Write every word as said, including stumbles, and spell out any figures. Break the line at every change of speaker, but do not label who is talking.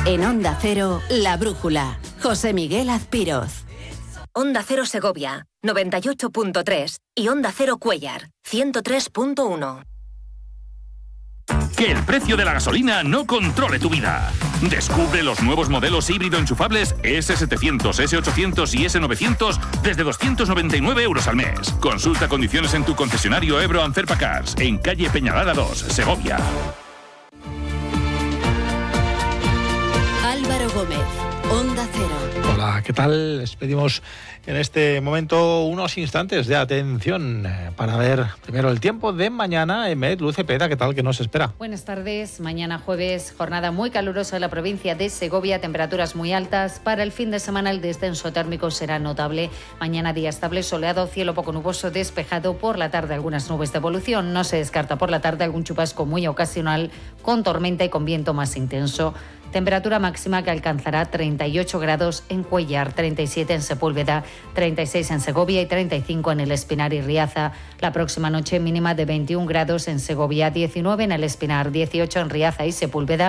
En Onda Cero, La Brújula. José Miguel Azpiroz.
Onda Cero Segovia, noventa y ocho punto tres y Onda Cero Cuéllar, ciento tres punto uno.
Que el precio de la gasolina no controle tu vida. Descubre los nuevos modelos híbrido enchufables ese setecientos, ese ochocientos y ese novecientos desde doscientos noventa y nueve euros al mes. Consulta condiciones en tu concesionario Ebro Anferpa Cars, en calle Peñalada dos, Segovia.
Álvaro Gómez, Onda Cero.
Hola, ¿qué tal? Les pedimos en este momento unos instantes de atención para ver primero el tiempo de mañana. Emet, Luz Cepeda, ¿qué tal? ¿Qué nos espera?
Buenas tardes. Mañana jueves, jornada muy calurosa en la provincia de Segovia, temperaturas muy altas. Para el fin de semana el descenso térmico será notable. Mañana día estable, soleado, cielo poco nuboso, despejado. Por la tarde algunas nubes de evolución. No se descarta por la tarde algún chubasco muy ocasional con tormenta y con viento más intenso. Temperatura máxima que alcanzará treinta y ocho grados en Cuéllar, treinta y siete en Sepúlveda, treinta y seis en Segovia y treinta y cinco en El Espinar y Riaza. La próxima noche mínima de veintiún grados en Segovia, diecinueve en El Espinar, dieciocho en Riaza y Sepúlveda